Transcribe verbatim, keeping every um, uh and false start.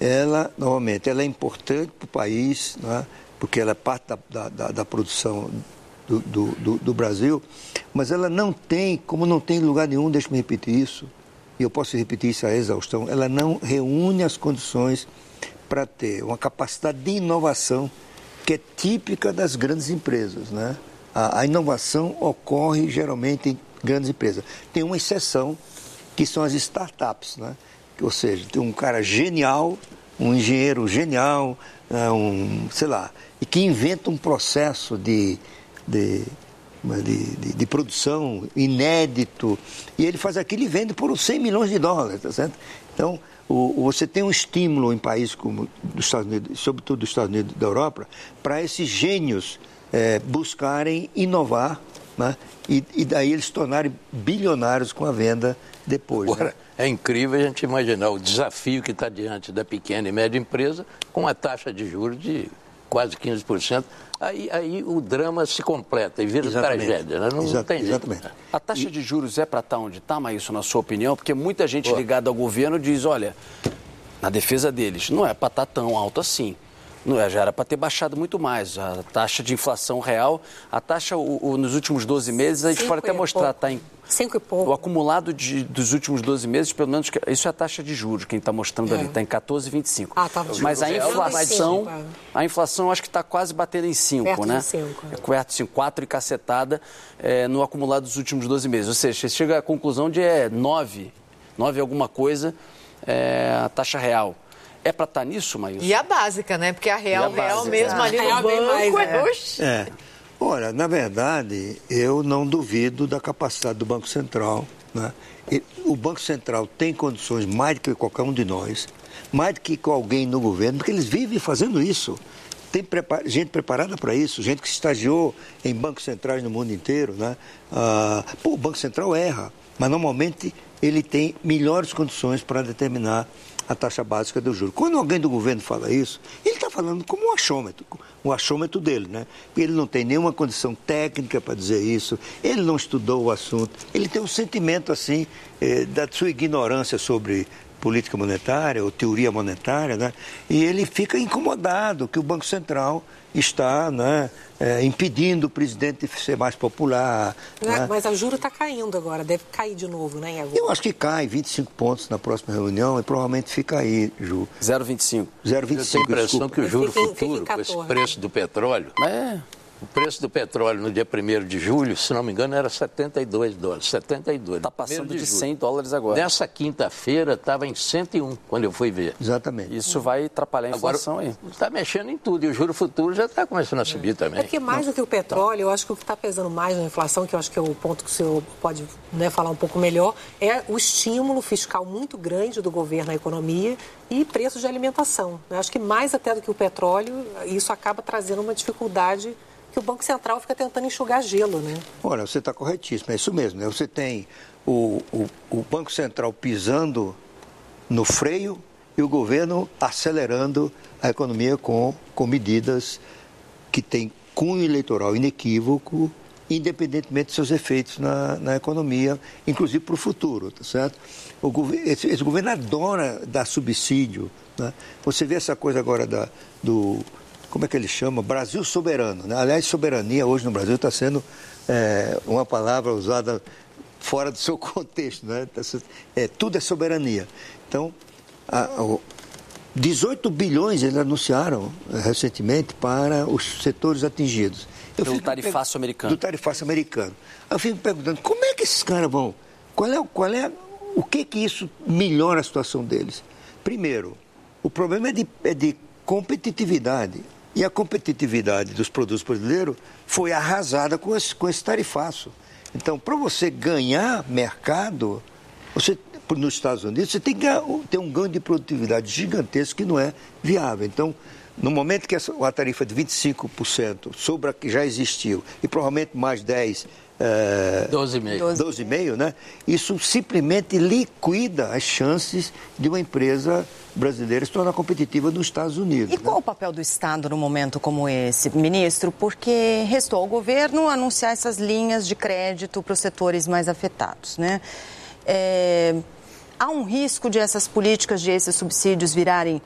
ela, normalmente, ela é importante para o país, né? Porque ela é parte da, da, da produção do, do, do, do Brasil, mas ela não tem, como não tem lugar nenhum, deixa-me repetir isso, e eu posso repetir isso à exaustão, ela não reúne as condições para ter uma capacidade de inovação que é típica das grandes empresas, né? A, a inovação ocorre geralmente em grandes empresas. Tem uma exceção, que são as startups, né? Ou seja, tem um cara genial, um engenheiro genial, um, sei lá, e que inventa um processo de, de, de, de, de produção inédito, e ele faz aquilo e vende por cem milhões de dólares, tá certo? Então, o, você tem um estímulo em países como os Estados Unidos, sobretudo dos Estados Unidos e da Europa, para esses gênios é, buscarem inovar, né? e, e daí eles se tornarem bilionários com a venda depois. Agora, né? É incrível a gente imaginar o desafio que está diante da pequena e média empresa com a taxa de juros de quase quinze por cento. Aí, aí o drama se completa e vira Exatamente. tragédia. Né? Não, Exato, não tem jeito. exatamente. A taxa de juros é para estar onde está, Maílson, na sua opinião? Porque muita gente ligada ao governo diz, olha, na defesa deles, não é para estar tão alto assim. Não é, já era para ter baixado muito mais. A taxa de inflação real, a taxa o, o, nos últimos doze meses, a gente Cinco pode até e mostrar, está em... Cinco e pouco. O acumulado de, dos últimos doze meses, pelo menos, isso é a taxa de juros, quem está mostrando É. ali, está em quatorze vírgula vinte e cinco. Ah, tá. Mas a Real inflação, tá em cinco, a inflação acho que está quase batendo em cinco, Perto né? de cinco. É perto de cinco, quatro e cacetada é, no acumulado dos últimos doze meses. Ou seja, você chega à conclusão de é nove, nove alguma coisa, é, a taxa real. É para estar nisso, Maílson? E a básica, né? Porque a real, E a real básica. mesmo ali Real no bem banco mais, é... é. Oxi. É. Olha, na verdade, eu não duvido da capacidade do Banco Central, né? E o Banco Central tem condições mais do que qualquer um de nós, mais do que com alguém no governo, porque eles vivem fazendo isso. Tem prepar... gente preparada para isso, gente que estagiou em bancos centrais no mundo inteiro, né? Ah, pô, o Banco Central erra, mas normalmente ele tem melhores condições para determinar a taxa básica do juro. Quando alguém do governo fala isso, ele está falando como um achômetro, o achômetro dele, né? Ele não tem nenhuma condição técnica para dizer isso, ele não estudou o assunto, ele tem um sentimento, assim, eh, da sua ignorância sobre política monetária ou teoria monetária, né? E ele fica incomodado que o Banco Central está, né, é, impedindo o presidente de ser mais popular. Né? Né? Mas a juro está caindo agora, deve cair de novo, né, em agosto? Eu acho que cai vinte e cinco pontos na próxima reunião e provavelmente fica aí, Ju. zero vírgula vinte e cinco. zero vírgula vinte e cinco, Eu tenho a impressão desculpa. que o juro Fica em- futuro, fica em com esse quatorze. preço do petróleo, É. o preço do petróleo no dia primeiro de julho, se não me engano, era setenta e dois dólares. setenta e dois. Está passando Primeiro de julho. cem dólares agora. Nessa quinta-feira estava em cento e um, quando eu fui ver. Exatamente. Isso vai atrapalhar a Agora inflação aí. está mexendo em tudo e o juro futuro já está começando a subir também. É porque mais do que o petróleo, eu acho que o que está pesando mais na inflação, que eu acho que é o ponto que o senhor pode, né, falar um pouco melhor, é o estímulo fiscal muito grande do governo à economia e preços de alimentação. Eu acho que mais até do que o petróleo, isso acaba trazendo uma dificuldade que o Banco Central fica tentando enxugar gelo, né? Olha, você está corretíssimo, é isso mesmo, né? Você tem o, o, o Banco Central pisando no freio e o governo acelerando a economia com, com medidas que têm cunho eleitoral inequívoco, independentemente dos seus efeitos na, na economia, inclusive para o futuro, tá certo? O governo, esse, esse governo adora dar subsídio, né? Você vê essa coisa agora da, do... como é que ele chama? Brasil soberano, né? Aliás, soberania hoje no Brasil está sendo é, uma palavra usada fora do seu contexto, né? É, tudo é soberania. Então, a, a, dezoito bilhões eles anunciaram é, recentemente para os setores atingidos. Eu Do fico tarifaço pe... americano. Do tarifaço americano. Eu fico perguntando, como é que esses caras vão? Qual é, qual é, o que que isso melhora a situação deles? Primeiro, o problema é de, é de competitividade. E a competitividade dos produtos brasileiros foi arrasada com esse, com esse tarifaço. Então, para você ganhar mercado, você, nos Estados Unidos, você tem que ter um ganho de produtividade gigantesco que não é viável. Então, no momento que essa, a tarifa é de vinte e cinco por cento sobre a que já existiu, e provavelmente mais dez por cento, é, doze vírgula cinco. doze vírgula cinco, né? Isso simplesmente liquida as chances de uma empresa brasileira se tornar competitiva nos Estados Unidos. E qual né? o papel do Estado num momento como esse, ministro? Porque restou ao governo anunciar essas linhas de crédito para os setores mais afetados, né? É, há um risco de essas políticas, de esses subsídios virarem